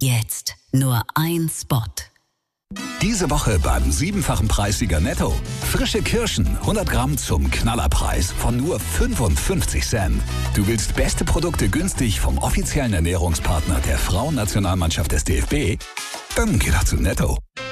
Jetzt nur ein Spot. Diese Woche beim 7-fachen Preissieger Netto. Frische Kirschen, 100 Gramm zum Knallerpreis von nur 55 Cent. Du willst beste Produkte günstig vom offiziellen Ernährungspartner der Frauennationalmannschaft des DFB? Dann geh doch zu Netto.